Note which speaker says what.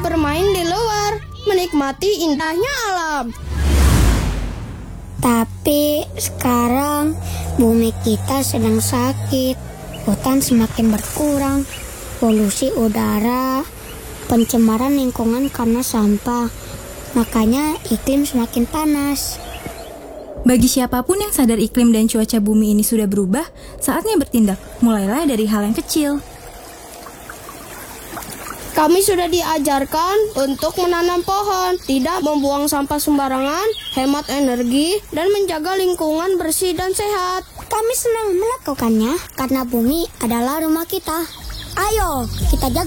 Speaker 1: bermain di luar, menikmati indahnya alam.
Speaker 2: Tapi sekarang bumi kita sedang sakit. Hutan semakin berkurang, polusi udara, pencemaran lingkungan karena sampah. Makanya iklim semakin panas.
Speaker 3: Bagi siapapun yang sadar iklim dan cuaca bumi ini sudah berubah, saatnya bertindak. Mulailah dari hal yang kecil.
Speaker 1: Kami sudah diajarkan untuk menanam pohon, tidak membuang sampah sembarangan, hemat energi, dan menjaga lingkungan bersih dan sehat.
Speaker 2: Kami senang melakukannya karena bumi adalah rumah kita. Ayo, kita jaga